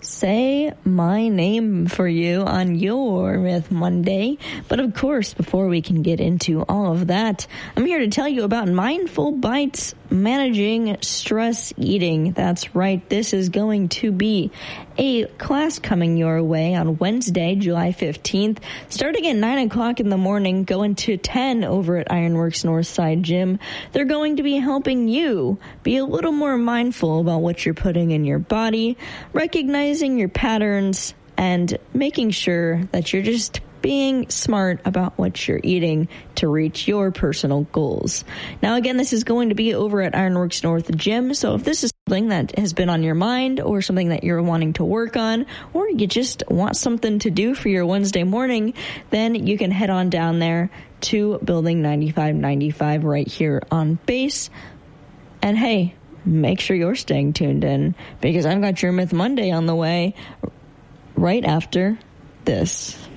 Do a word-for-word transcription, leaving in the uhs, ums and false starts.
say my name for you on your Myth Monday. But of course, before we can get into all of that, I'm here to tell you about Mindful Bites, Managing Stress Eating. That's right, this is going to be a class coming your way on Wednesday, July fifteenth, starting at nine o'clock in the morning, going to ten over at Ironworks Northside Gym. They're going to be helping you be a little more mindful about what you're putting in your body, recognizing your patterns, and making sure that you're just being smart about what you're eating to reach your personal goals. Now, again, this is going to be over at Ironworks North Gym, so if this is something that has been on your mind or something that you're wanting to work on, or you just want something to do for your Wednesday morning, then you can head on down there to Building ninety-five ninety-five right here on base. And hey, make sure you're staying tuned in, because I've got your Myth Monday on the way right after this.